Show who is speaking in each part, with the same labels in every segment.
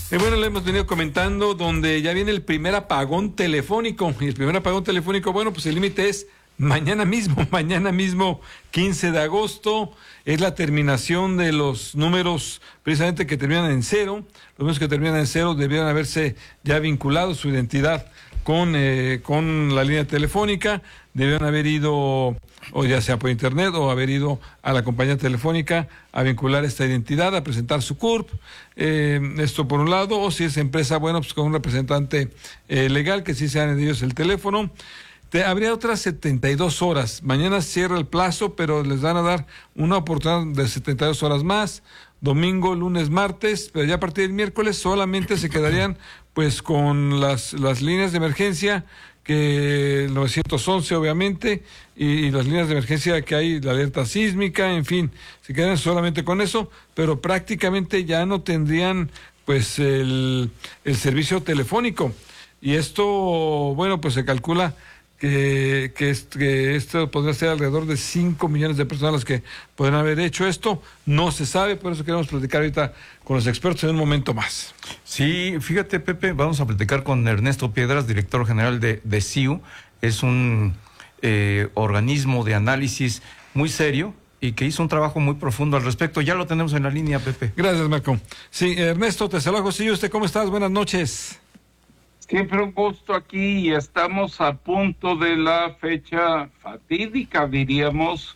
Speaker 1: Bueno, le hemos venido comentando donde ya viene el primer apagón telefónico. Y el primer apagón telefónico, bueno, pues el límite es mañana mismo, 15 de agosto. Es la terminación de los números precisamente que terminan en cero. Los números que terminan en cero debieron haberse ya vinculado su identidad con la línea telefónica. Debieron haber ido, o ya sea por internet, o haber ido a la compañía telefónica a vincular esta identidad, a presentar su CURP, esto por un lado, o si es empresa, bueno, pues con un representante legal, que sí sean ellos el teléfono. Habría otras 72 horas. Mañana cierra el plazo, pero les van a dar una oportunidad de 72 horas más, domingo, lunes, martes, pero ya a partir del miércoles solamente se quedarían pues con las líneas de emergencia, que el 911 obviamente, y las líneas de emergencia que hay, la alerta sísmica, en fin, se quedan solamente con eso, pero prácticamente ya no tendrían pues el servicio telefónico. Y esto, bueno, pues se calcula que esto podría ser alrededor de 5 millones de personas las que podrían haber hecho esto. No se sabe, por eso queremos platicar ahorita con los expertos en un momento más.
Speaker 2: Sí, fíjate, Pepe, vamos a platicar con Ernesto Piedras, director general de CIU. Es un organismo de análisis muy serio y que hizo un trabajo muy profundo al respecto. Ya lo tenemos en la línea, Pepe.
Speaker 1: Gracias, Marco. Sí, Ernesto, te saludo. Sí, ¿usted cómo estás? Buenas noches.
Speaker 3: Siempre un gusto aquí, y estamos a punto de la fecha fatídica, diríamos.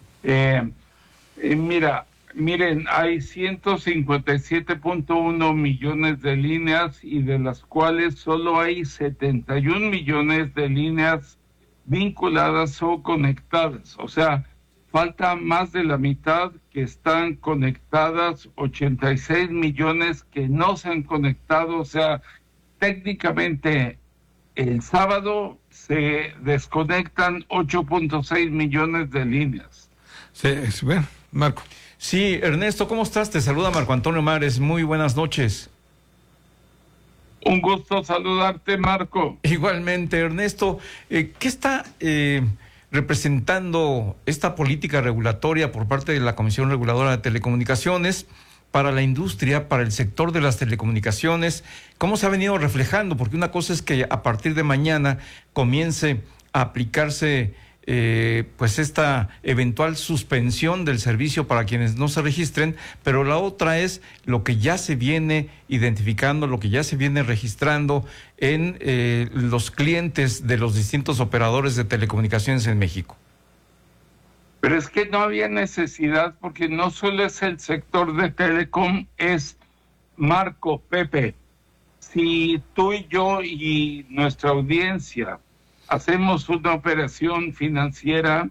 Speaker 3: Miren, hay 157.1 millones de líneas, y de las cuales solo hay 71 millones de líneas vinculadas o conectadas. O sea, falta más de la mitad que están conectadas, 86 millones que no se han conectado. O sea, técnicamente, el sábado se desconectan 8.6 millones de líneas.
Speaker 1: Sí, bueno, Marco.
Speaker 2: Sí, Ernesto, ¿cómo estás? Te saluda Marco Antonio Mares. Muy buenas noches.
Speaker 3: Un gusto saludarte, Marco.
Speaker 2: Igualmente, Ernesto. ¿Qué está representando esta política regulatoria por parte de la Comisión Reguladora de Telecomunicaciones para la industria, para el sector de las telecomunicaciones? ¿Cómo se ha venido reflejando? Porque una cosa es que a partir de mañana comience a aplicarse pues esta eventual suspensión del servicio para quienes no se registren, pero la otra es lo que ya se viene identificando, lo que ya se viene registrando en los clientes de los distintos operadores de telecomunicaciones en México.
Speaker 3: Pero es que no había necesidad, porque no solo es el sector de telecom, es Marco, Pepe. Si tú y yo y nuestra audiencia hacemos una operación financiera,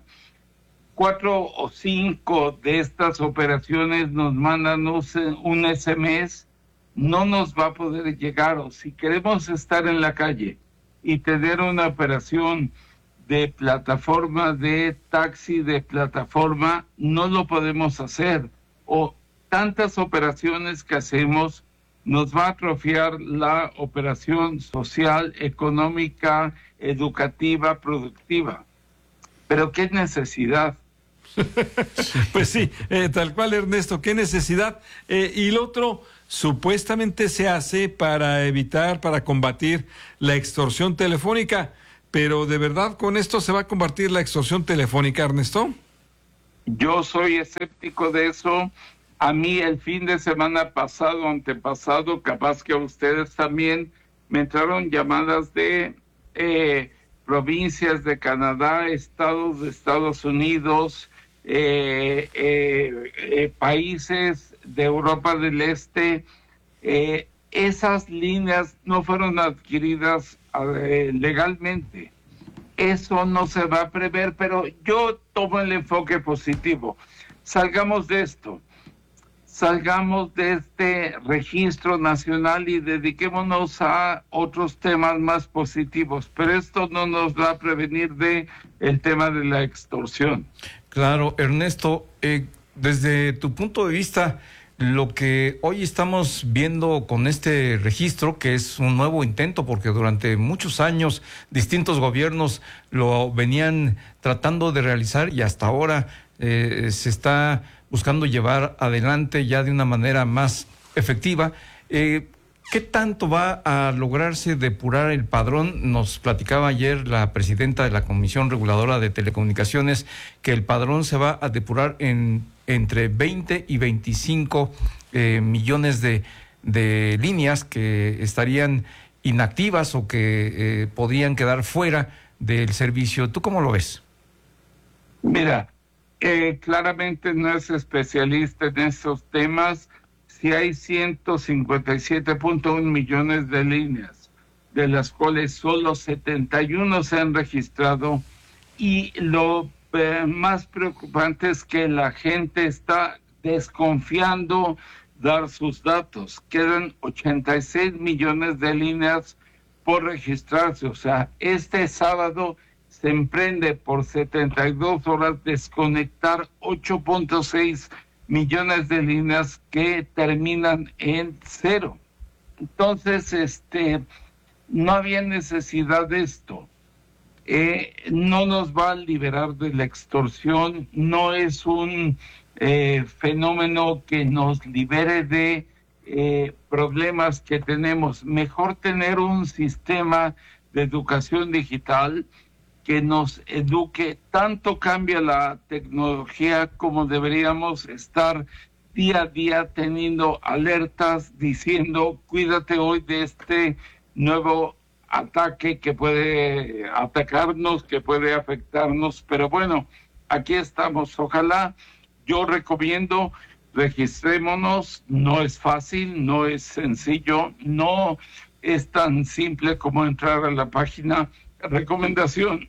Speaker 3: 4 o 5 de estas operaciones nos mandan un SMS, no nos va a poder llegar. O si queremos estar en la calle y tener una operación de plataforma, de taxi, de plataforma, no lo podemos hacer. O tantas operaciones que hacemos, nos va a atrofiar la operación social, económica, educativa, productiva. Pero qué necesidad.
Speaker 1: Pues sí, tal cual, Ernesto, qué necesidad. Y lo otro, supuestamente se hace para evitar, para combatir la extorsión telefónica. Pero ¿de verdad con esto se va a combatir la extorsión telefónica, Ernesto?
Speaker 3: Yo soy escéptico de eso. A mí el fin de semana pasado, antepasado, capaz que a ustedes también, me entraron llamadas de provincias de Canadá, estados de Estados Unidos, países de Europa del Este. Esas líneas no fueron adquiridas legalmente. Eso no se va a prever, pero yo tomo el enfoque positivo. Salgamos de esto, salgamos de este registro nacional y dediquémonos a otros temas más positivos, pero esto no nos va a prevenir de el tema de la extorsión.
Speaker 2: Claro, Ernesto, desde tu punto de vista, lo que hoy estamos viendo con este registro, que es un nuevo intento, porque durante muchos años distintos gobiernos lo venían tratando de realizar y hasta ahora se está buscando llevar adelante ya de una manera más efectiva. ¿Qué tanto va a lograrse depurar el padrón? Nos platicaba ayer la presidenta de la Comisión Reguladora de Telecomunicaciones que el padrón se va a depurar entre 20 y 25 millones de líneas que estarían inactivas o que podrían quedar fuera del servicio. ¿Tú cómo lo ves?
Speaker 3: Mira, claramente no es especialista en estos temas. Si hay 157.1 millones de líneas, de las cuales solo 71 se han registrado, y lo más preocupante es que la gente está desconfiando dar sus datos. Quedan 86 millones de líneas por registrarse. O sea, este sábado se emprende por 72 horas desconectar 8.6 millones de líneas que terminan en 0. Entonces, no había necesidad de esto. No nos va a liberar de la extorsión, no es un fenómeno que nos libere de problemas que tenemos. Mejor tener un sistema de educación digital que nos eduque. Tanto cambia la tecnología como deberíamos estar día a día teniendo alertas diciendo cuídate hoy de este nuevo ataque que puede atacarnos, que puede afectarnos. Pero bueno, aquí estamos. Ojalá, yo recomiendo, registrémonos. No es fácil, no es sencillo, no es tan simple como entrar a la página. Recomendación: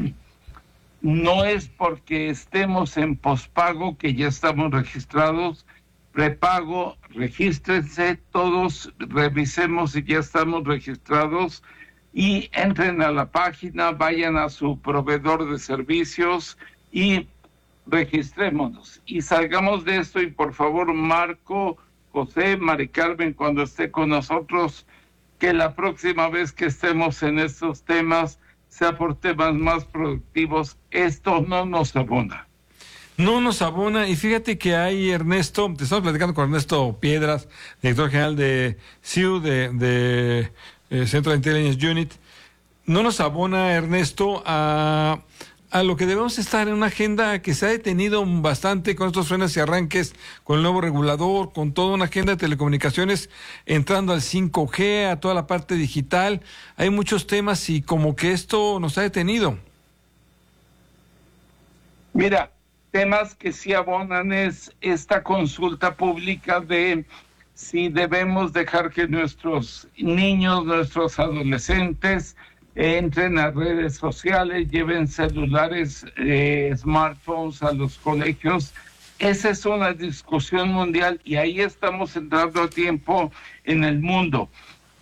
Speaker 3: no es porque estemos en pospago que ya estamos registrados. Prepago, regístrense todos, revisemos si ya estamos registrados y entren a la página, vayan a su proveedor de servicios y registrémonos y salgamos de esto. Y por favor, Marco, José, Mari Carmen, cuando esté con nosotros, que la próxima vez que estemos en estos temas sea por temas más productivos. Esto no nos abona.
Speaker 1: No nos abona, y fíjate que hay, Ernesto, te estamos platicando con Ernesto Piedras, director general de CIU, de Centro de Intelligence Unit. No nos abona, Ernesto, a lo que debemos estar en una agenda que se ha detenido bastante con estos frenos y arranques, con el nuevo regulador, con toda una agenda de telecomunicaciones, entrando al 5G, a toda la parte digital. Hay muchos temas y como que esto nos ha detenido.
Speaker 3: Mira, temas que sí abonan es esta consulta pública de si debemos dejar que nuestros niños, nuestros adolescentes entren a redes sociales, lleven celulares, smartphones a los colegios. Esa es una discusión mundial y ahí estamos entrando a tiempo en el mundo.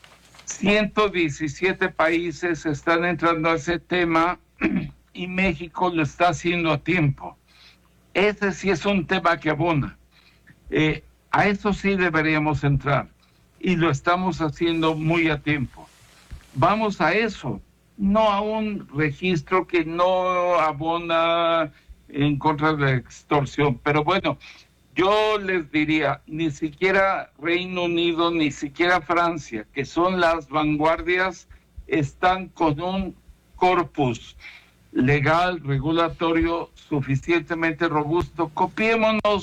Speaker 3: 117 países están entrando a ese tema y México lo está haciendo a tiempo. Ese sí es un tema que abona. A eso sí deberíamos entrar y lo estamos haciendo muy a tiempo. Vamos a eso, no a un registro que no abona en contra de la extorsión. Pero bueno, yo les diría, ni siquiera Reino Unido, ni siquiera Francia, que son las vanguardias, están con un corpus legal, regulatorio suficientemente robusto. Copiémonos